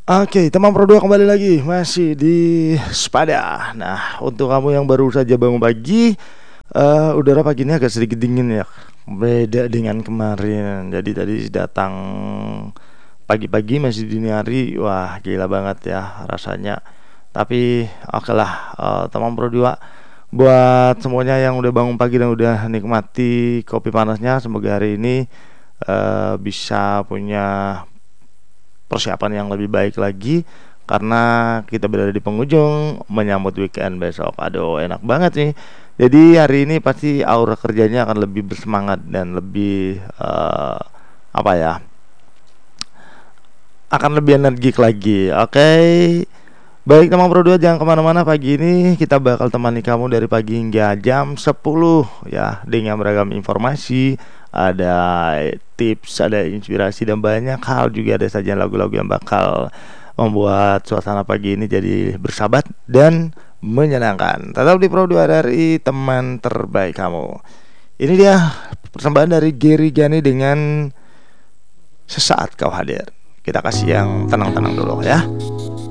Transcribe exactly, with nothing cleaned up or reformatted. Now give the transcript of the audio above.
Oke, teman Pro dua kembali lagi masih di Sepada. Nah, untuk kamu yang baru saja bangun pagi, eh, udara pagi ini agak sedikit dingin ya. Beda dengan kemarin. Jadi tadi datang pagi-pagi masih dini hari. Wah, gila banget ya rasanya. Tapi oke lah, eh, teman Pro dua, buat semuanya yang udah bangun pagi dan udah nikmati kopi panasnya, semoga hari ini eh, bisa punya persiapan yang lebih baik lagi karena kita berada di penghujung menyambut weekend besok. Aduh, enak banget nih. Jadi hari ini pasti aura kerjanya akan lebih bersemangat dan lebih eh, apa ya? Akan lebih energik lagi. Oke. Baik teman Pro dua, jangan kemana-mana. Pagi ini kita bakal temani kamu dari pagi hingga jam sepuluh ya, dengan beragam informasi, ada tips, ada inspirasi dan banyak hal, juga ada sajian lagu-lagu yang bakal membuat suasana pagi ini jadi bersahabat dan menyenangkan. Tetap di Pro dua, dari teman terbaik kamu. Ini dia persembahan dari Gary Gani dengan Sesaat Kau Hadir. Kita kasih yang tenang-tenang dulu ya.